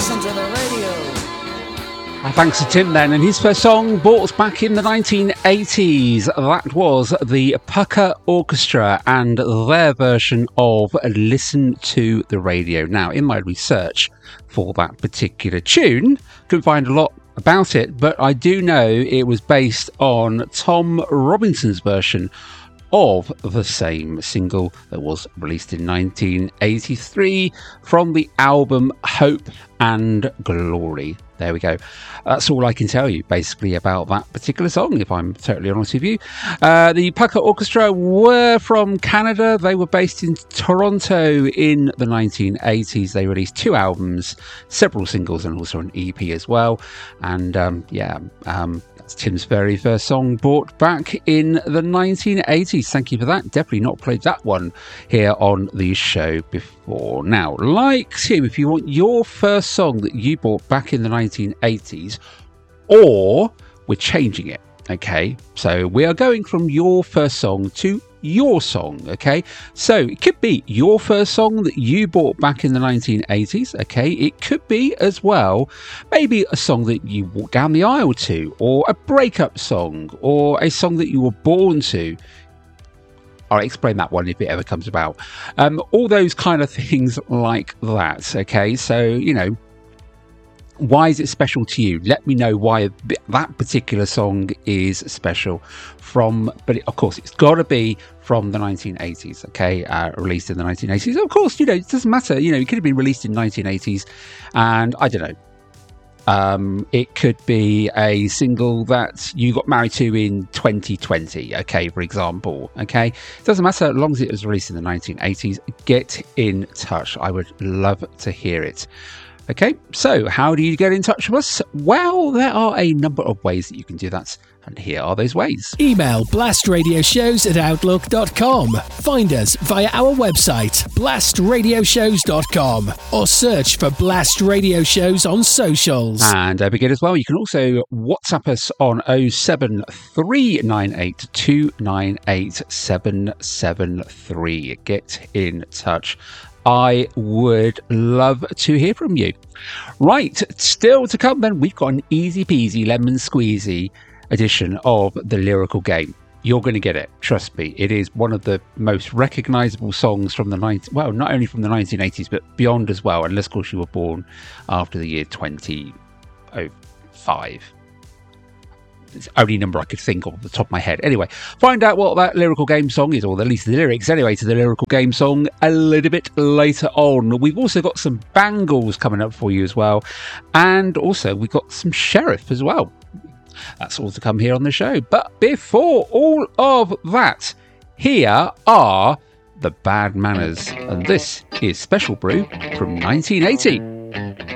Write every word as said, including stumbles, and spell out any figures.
listen to the radio. Thanks to Tim then, and his first song bought back in the nineteen eighties. That was the Pucker Orchestra and their version of Listen to the Radio. Now, in my research for that particular tune, couldn't find a lot about it, but I do know it was based on Tom Robinson's version of the same single that was released in nineteen eighty-three from the album Hope and Glory. There we go. That's all I can tell you, basically, about that particular song, if I'm totally honest with you. Uh, the Pucker Orchestra were from Canada. They were based in Toronto in the nineteen eighties. They released two albums, several singles, and also an E P as well. And, um, yeah, um, that's Tim's very first song brought back in the nineteen eighties. Thank you for that. Definitely not played that one here on the show before. Now, like Tim, if you want your first song that you bought back in the nineteen eighties, or we're changing it, okay? So we are going from your first song to your song, okay? So it could be your first song that you bought back in the nineteen eighties, okay? It could be as well maybe a song that you walked down the aisle to, or a breakup song, or a song that you were born to. I'll explain that one if it ever comes about. Um, all those kind of things like that, okay? So, you know, why is it special to you? Let me know why that particular song is special from, but it, of course, it's got to be from the nineteen eighties, okay? Uh, released in the nineteen eighties. Of course, you know, it doesn't matter. You know, it could have been released in nineteen eighties, and I don't know. Um, it could be a single that you got married to in twenty twenty, okay, for example, okay? It doesn't matter, as long as it was released in the nineteen eighties. Get in touch. I would love to hear it. Okay, so how do you get in touch with us? Well, there are a number of ways that you can do that, and here are those ways. Email blastradioshows at outlook dot com. Find us via our website, blast radio shows dot com, or search for Blast Radio Shows on socials. And don't forget as well, you can also WhatsApp us on oh seven three nine eight two nine eight seven seven three. Get in touch. I would love to hear from you. Right, still to come then, we've got an easy peasy lemon squeezy edition of The Lyrical Game. You're going to get it, trust me. It is one of the most recognisable songs from the nineteen, well, not only from the nineteen eighties, but beyond as well, unless, of course, you were born after the year twenty oh five. It's the only number I could think of off the top of my head. Anyway, find out what that Lyrical Game song is, or at least the lyrics anyway to the Lyrical Game song a little bit later on. We've also got some bangles coming up for you as well. And also we've got some Sheriff as well. That's all to come here on the show. But before all of that, here are the Bad Manners. And this is Special Brew from nineteen eighty.